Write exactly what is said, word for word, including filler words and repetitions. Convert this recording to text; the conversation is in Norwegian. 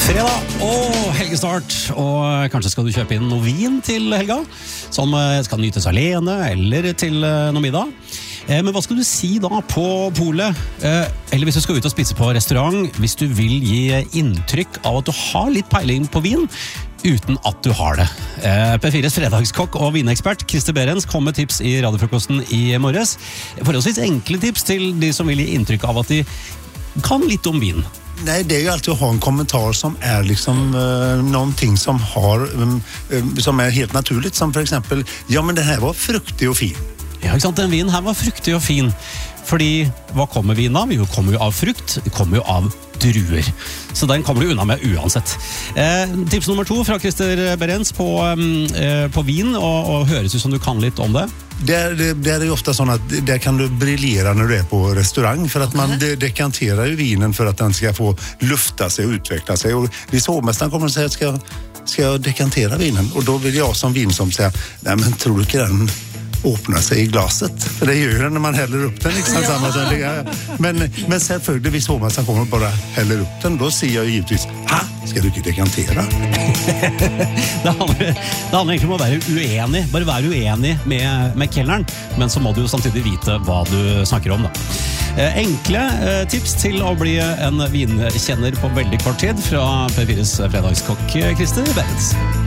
Fredag og helgestart, og kanskje skal du kjøpe inn noe vin til helga, som skal nytes alene eller til noe middag. Men hva skal du si da på polet? Eller hvis du skal ut og spise på restaurant, hvis du vil gi inntrykk av at du har litt peiling på vin, uten at du har det. P fires fredagskokk og vinekspert Christer Behrens kom med tips i radiofrokosten i morges. Forholdsvis enkle tips til de som vil gi inntrykk av at de kan litt om vin. Nej, det är ju alltid att ha en kommentar som är liksom uh, någonting som har um, um, som är helt naturligt, som för exempel, ja men den här var fruktig och fin. Ja, ikke sant? Den vinen her var fruktig og fin. Fordi, hva kommer vinen av? Jo, kommer jo av frukt, det kommer jo av druer. Så den kommer du unna med uansett. Eh, tips nummer to fra Christer Behrens på, eh, på vin, og, og høres ut som du kan litt om det. Det, det, det är ju ofta så att där kan du briljera när du är på restaurang, för att man de, dekanterar ju vinen för att den ska få lufta sig och utveckla sig. Och hvis hovmästaren kommer att säga att ska, ska jag dekantera vinen, och då vill jag som vinsom säga, nej men tror du inte den öppnar sig i glaset? För det gör ju den när man häller upp den liksom, ja. Samma som det. Men, men selvfølgelig, hvis hovmästaren kommer och bara häller upp den, då ser jag ju givetvis, ha, ska du inte dekantera? det, handler, det handler egentlig om å være uenig, bare være uenig med, med kelneren, men så må du jo samtidig vite hva du snakker om da. Enkle eh, tips til å bli en vinkjenner på veldig kort tid fra P fires fredagskokk Christer Behrens.